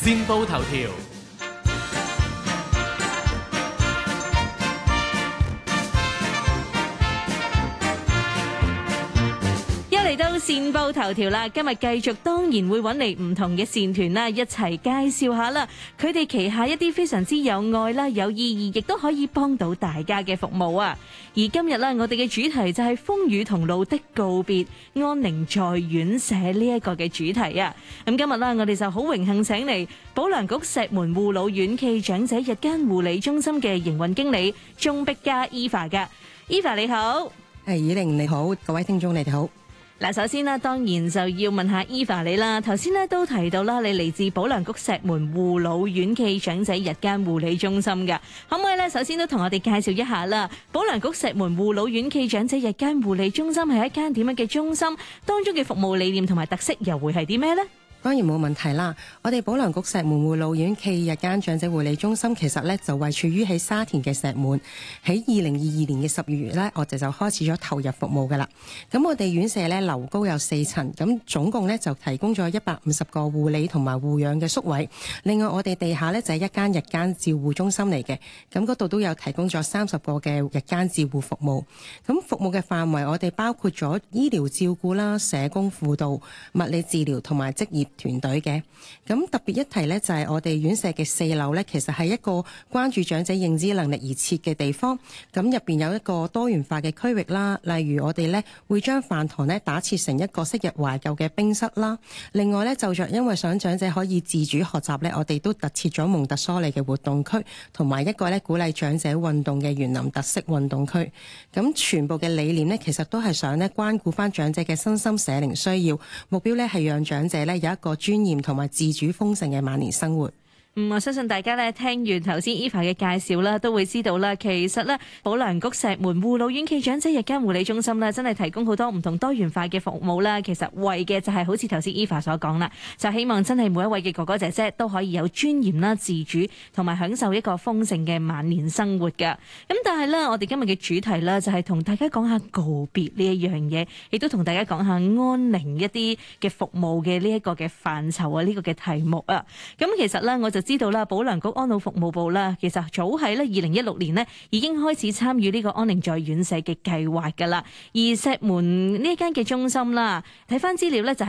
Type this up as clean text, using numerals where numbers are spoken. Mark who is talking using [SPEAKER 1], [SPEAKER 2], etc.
[SPEAKER 1] 先報頭條。
[SPEAKER 2] 嚟到線報頭條啦，今日繼續當然會揾嚟唔同嘅線團啦，一齊介紹下啦，佢哋旗下一啲非常之有愛啦、有意義，亦都可以幫到大家嘅服務啊。而今日啦，我哋嘅主題就係風雨同路的告別，安寧在院舍呢一個嘅主題啊。咁今日啦，我哋就好榮幸請嚟保良局石門護老院暨長者日間護理中心嘅營運經理鍾碧嘉 Eva 噶 ，Eva 你好，
[SPEAKER 3] 以玲你好，各位聽眾你哋好。
[SPEAKER 2] 嗱，首先啦，當然就要問下 Eva 你啦。頭先咧都提到啦，你嚟自保良局石門護老院暨長者日間護理中心嘅，可唔可以咧首先都同我哋介紹一下啦？保良局石門護老院暨長者日間護理中心係一間點樣嘅中心？當中嘅服務理念同埋特色又會係啲咩呢？
[SPEAKER 3] 當然冇問題啦！我哋保良局石門護老院暨日間長者護理中心其實咧就位處於喺沙田嘅石門。喺2022年嘅12月咧，我哋就開始咗投入服務噶啦。咁我哋院舍咧樓高有4層，咁總共咧就提供咗150個護理同埋護養嘅宿位。另外我哋地下咧就係一間日間照護中心嚟嘅，咁嗰度都有提供咗30個嘅日間照護服務。咁服務嘅範圍我哋包括咗醫療照顧啦、社工輔導、物理治療同埋職業團隊嘅。咁特別一提呢，就係我哋院舍嘅4樓呢，其實係一個關注長者認知能力而設嘅地方。咁入邊有一個多元化嘅區域啦，例如我哋呢會將飯堂呢打設成一個昔日懷舊嘅冰室啦。另外呢，就着因為想長者可以自主學習呢，我哋都特設咗蒙特梭利嘅活動區，同埋一個呢鼓勵長者運動嘅園林特色運動區。咁全部嘅理念呢，其實都係想呢關顧翻長者嘅身心社靈需要，目標呢係讓長者呢有一個尊嚴同埋自主豐盛嘅晚年生活。
[SPEAKER 2] 我相信大家咧聽完頭先 Eva 嘅介紹啦，都會知道啦。其實咧，保良局石門護老院暨長者日間護理中心咧，真係提供好多唔同多元化嘅服務啦。其實為嘅就係好似頭先 Eva 所講啦，就希望真係每一位嘅哥哥姐姐都可以有尊嚴啦、自主同埋享受一個豐盛嘅晚年生活㗎。咁但係咧，我哋今日嘅主題咧就係同大家講下告別呢一樣嘢，亦都同大家講下安寧一啲嘅服務嘅呢一個嘅範疇啊，呢個嘅題目啊。咁其實咧，我就知道啦，保良局安老服務部啦，其實早喺咧2016年呢已經開始參與呢個安寧在院舍嘅計劃噶啦。而石門呢間嘅中心啦，睇翻資料咧就係